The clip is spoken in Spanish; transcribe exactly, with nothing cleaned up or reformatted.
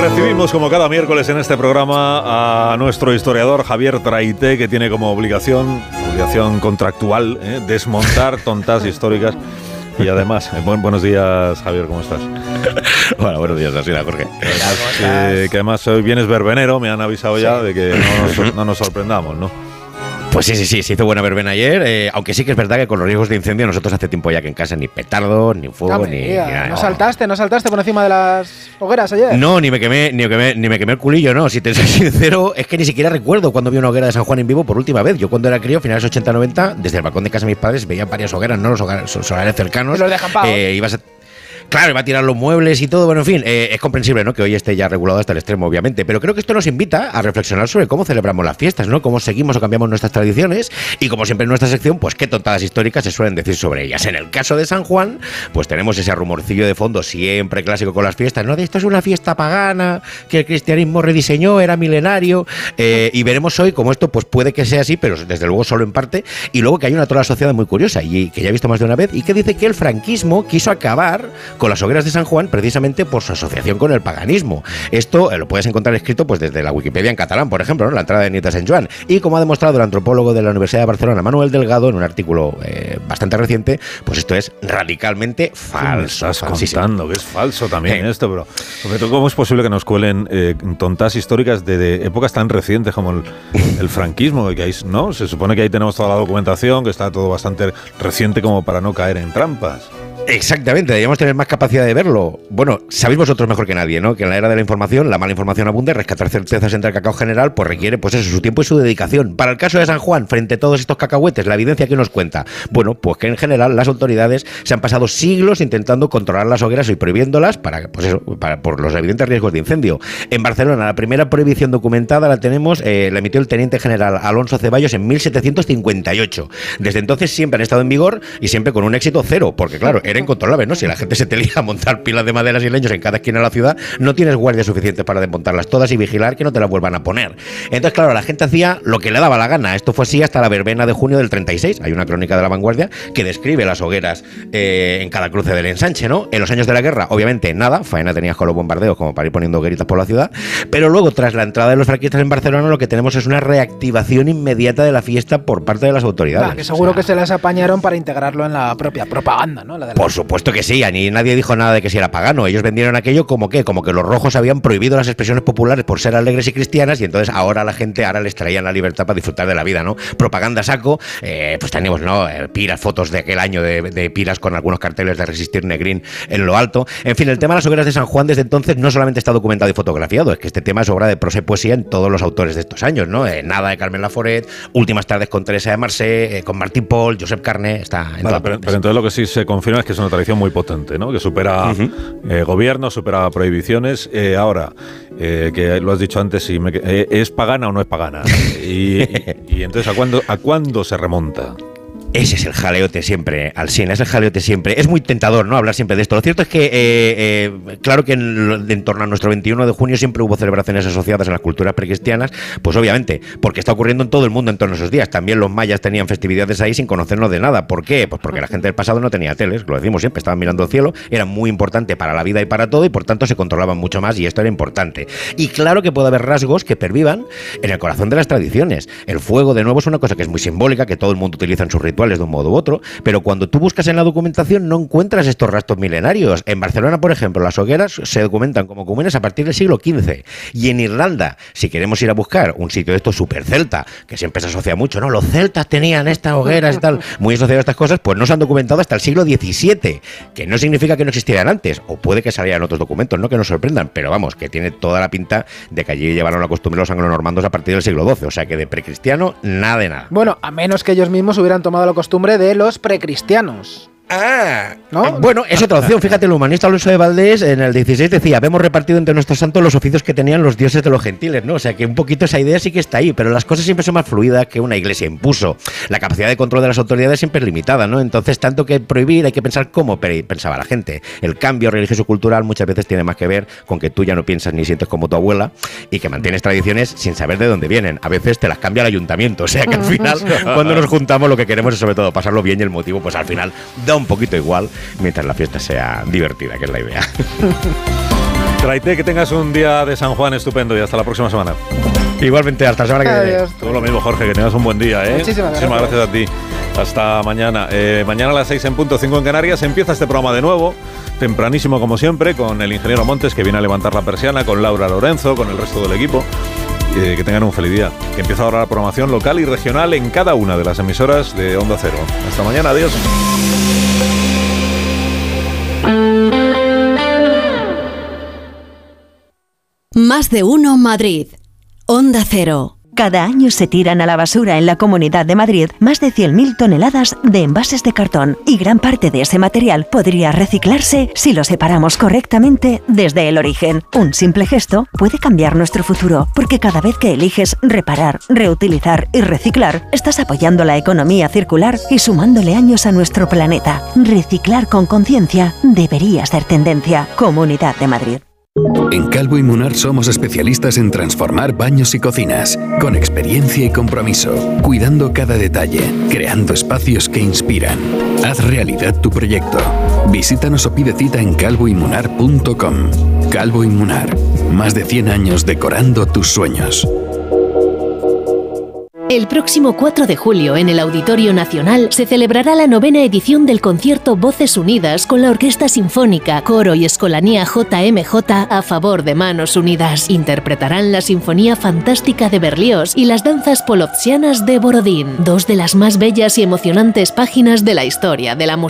Recibimos como cada miércoles en este programa a nuestro historiador Javier Traité, que tiene como obligación, obligación contractual, ¿eh? desmontar tontas históricas. Y además, eh, buen, buenos días, Javier, ¿cómo estás? Hola, buenos días, así la Jorge. Eh, que además hoy vienes verbenero, me han avisado ya sí. de que no nos, no nos sorprendamos, ¿no? Pues sí, sí, sí, se hizo buena verbena ayer, eh, aunque sí que es verdad que con los riesgos de incendio nosotros hace tiempo ya que en casa ni petardos, ni fuego, no, ni, mía, ni nada. ¿No saltaste, no saltaste por encima de las hogueras ayer? No, ni me quemé, ni me quemé, ni me quemé el culillo, no. Si te soy sincero, es que ni siquiera recuerdo cuando vi una hoguera de San Juan en vivo por última vez. Yo cuando era crío, finales ochenta noventa, desde el balcón de casa de mis padres veía varias hogueras, ¿no? Los hogares, solares cercanos. Los de acampado. Eh, ibas a... Claro, va a tirar los muebles y todo, bueno, en fin, eh, es comprensible, ¿no?, que hoy esté ya regulado hasta el extremo, obviamente, pero creo que esto nos invita a reflexionar sobre cómo celebramos las fiestas, ¿no?, cómo seguimos o cambiamos nuestras tradiciones y, como siempre en nuestra sección, pues qué tontadas históricas se suelen decir sobre ellas. En el caso de San Juan, pues tenemos ese rumorcillo de fondo siempre clásico con las fiestas, ¿no?, de esto es una fiesta pagana, que el cristianismo rediseñó, era milenario, eh, y veremos hoy cómo esto pues puede que sea así, pero desde luego solo en parte, y luego que hay una trola asociada muy curiosa y que ya he visto más de una vez, y que dice que el franquismo quiso acabar con las hogueras de San Juan precisamente por su asociación con el paganismo. Esto eh, lo puedes encontrar escrito pues desde la Wikipedia en catalán, por ejemplo, ¿no?, la entrada de Nieto de Sant Joan, y como ha demostrado el antropólogo de la Universidad de Barcelona, Manuel Delgado, en un artículo eh, bastante reciente, pues esto es radicalmente falso. Me estás contando que es falso también eh. esto, pero sobre todo, ¿cómo es posible que nos cuelen eh, tontas históricas de, de épocas tan recientes como el, el franquismo? Que ahí, ¿no? Se supone que ahí tenemos toda la documentación, que está todo bastante reciente como para no caer en trampas. Exactamente, deberíamos tener más capacidad de verlo. Bueno, sabéis vosotros mejor que nadie, ¿no?, que en la era de la información, la mala información abunda y rescatar certezas entre el cacao general, pues requiere, pues eso, su tiempo y su dedicación. Para el caso de San Juan, frente a todos estos cacahuetes, la evidencia que nos cuenta, bueno, pues que en general las autoridades se han pasado siglos intentando controlar las hogueras y prohibiéndolas para, pues eso, para, por los evidentes riesgos de incendio. En Barcelona, la primera prohibición documentada la tenemos, eh, la emitió el teniente general Alonso Ceballos en mil setecientos cincuenta y ocho. Desde entonces siempre han estado en vigor y siempre con un éxito cero, porque claro, era incontrolable, ¿no? Si la gente se te lía a montar pilas de maderas y leños en cada esquina de la ciudad, no tienes guardias suficientes para desmontarlas todas y vigilar que no te las vuelvan a poner. Entonces, claro, la gente hacía lo que le daba la gana. Esto fue así hasta la verbena de junio del treinta y seis. Hay una crónica de La Vanguardia que describe las hogueras eh, en cada cruce del ensanche, ¿no? En los años de la guerra, obviamente, nada. Faena tenías con los bombardeos como para ir poniendo hogueritas por la ciudad. Pero luego, tras la entrada de los franquistas en Barcelona, lo que tenemos es una reactivación inmediata de la fiesta por parte de las autoridades. Claro, que seguro o sea, que se las apañaron para integrarlo en la propia propaganda, ¿no? La de la... Por supuesto que sí, ni nadie dijo nada de que si era pagano. Ellos vendieron aquello como que, como que los rojos habían prohibido las expresiones populares por ser alegres y cristianas, y entonces ahora la gente ahora les traían la libertad para disfrutar de la vida, ¿no? Propaganda saco, eh, pues tenemos, ¿no?, eh, piras, fotos de aquel año de, de piras con algunos carteles de Resistir Negrín en lo alto. En fin, el tema de las hogueras de San Juan desde entonces no solamente está documentado y fotografiado, es que este tema es obra de prosa y poesía en todos los autores de estos años, ¿no? Eh, nada de Carmen Laforet, Últimas tardes con Teresa de Marsé, eh, con Martín Paul, Josep Carné, está en vale, pero, pero entonces lo que sí se confirma es que es una tradición muy potente, ¿no?, que supera uh-huh. eh, gobiernos, supera prohibiciones. Eh, ahora, eh, que lo has dicho antes, si me, eh, ¿es pagana o no es pagana? Y, y, y entonces, ¿a cuándo, ¿a cuándo se remonta? Ese es el jaleote siempre, Alsina, es el jaleote siempre. Es muy tentador, ¿no?, hablar siempre de esto. Lo cierto es que, eh, eh, claro que en, en torno a nuestro veintiuno de junio siempre hubo celebraciones asociadas en las culturas precristianas, pues obviamente, porque está ocurriendo en todo el mundo en torno a esos días. También los mayas tenían festividades ahí sin conocernos de nada. ¿Por qué? Pues porque la gente del pasado no tenía teles, lo decimos siempre, estaban mirando al cielo, era muy importante para la vida y para todo, y por tanto se controlaban mucho más, y esto era importante. Y claro que puede haber rasgos que pervivan en el corazón de las tradiciones. El fuego, de nuevo, es una cosa que es muy simbólica, que todo el mundo utiliza en sus rituales de un modo u otro, pero cuando tú buscas en la documentación no encuentras estos rastros milenarios. En Barcelona, por ejemplo, las hogueras se documentan como comunes a partir del siglo quince, y en Irlanda, si queremos ir a buscar un sitio de estos super celta, que siempre se asocia mucho, ¿no?, los celtas tenían estas hogueras y tal, muy asociadas a estas cosas, pues no se han documentado hasta el siglo diecisiete, que no significa que no existieran antes, o puede que salieran otros documentos, no que nos sorprendan, pero vamos, que tiene toda la pinta de que allí llevaron la costumbre los anglonormandos a partir del siglo doce, o sea que de precristiano nada de nada. Bueno, a menos que ellos mismos hubieran tomado la costumbre de los precristianos. Ah, ¿no? Bueno, es otra opción. Fíjate, el humanista Alonso de Valdés en el dieciséis decía: hemos repartido entre nuestros santos los oficios que tenían los dioses de los gentiles, ¿no? O sea que un poquito esa idea sí que está ahí, pero las cosas siempre son más fluidas que una iglesia impuso. La capacidad de control de las autoridades siempre es limitada, ¿no? Entonces, tanto que prohibir, hay que pensar cómo pensaba la gente. El cambio religioso-cultural muchas veces tiene más que ver con que tú ya no piensas ni sientes como tu abuela y que mantienes tradiciones sin saber de dónde vienen. A veces te las cambia el ayuntamiento, o sea que al final, cuando nos juntamos, lo que queremos es sobre todo pasarlo bien, y el motivo, pues al final da un poquito igual, mientras la fiesta sea divertida, que es la idea. Traité, que tengas un día de San Juan estupendo y hasta la próxima semana. Igualmente, hasta la semana que viene. Adiós. Todo lo mismo, Jorge, que tengas un buen día, ¿eh? Muchísimas gracias. Muchísimas gracias a ti. Hasta mañana. Eh, mañana a las seis en punto, cinco en Canarias, empieza este programa de nuevo, tempranísimo como siempre, con el ingeniero Montes, que viene a levantar la persiana, con Laura Lorenzo, con el resto del equipo. Eh, que tengan un feliz día. Que empieza ahora la programación local y regional en cada una de las emisoras de Onda Cero. Hasta mañana, adiós. Más de uno Madrid. Onda Cero. Cada año se tiran a la basura en la Comunidad de Madrid más de cien mil toneladas de envases de cartón y gran parte de ese material podría reciclarse si lo separamos correctamente desde el origen. Un simple gesto puede cambiar nuestro futuro, porque cada vez que eliges reparar, reutilizar y reciclar, estás apoyando la economía circular y sumándole años a nuestro planeta. Reciclar con conciencia debería ser tendencia. Comunidad de Madrid. En Calvo y Munar somos especialistas en transformar baños y cocinas, con experiencia y compromiso, cuidando cada detalle, creando espacios que inspiran. Haz realidad tu proyecto. Visítanos o pide cita en calvo y munar punto com. Calvo y Munar, más de cien años decorando tus sueños. El próximo cuatro de julio, en el Auditorio Nacional, se celebrará la novena edición del concierto Voces Unidas con la Orquesta Sinfónica, Coro y Escolanía J M J a favor de Manos Unidas. Interpretarán la Sinfonía Fantástica de Berlioz y las danzas polovtsianas de Borodín, dos de las más bellas y emocionantes páginas de la historia de la música.